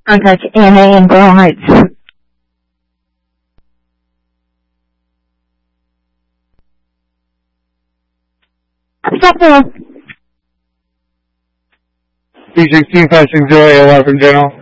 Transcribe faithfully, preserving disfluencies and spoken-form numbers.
Contact Anna in Girl Heights. Stop there. B sixteen five six zero eight one from General.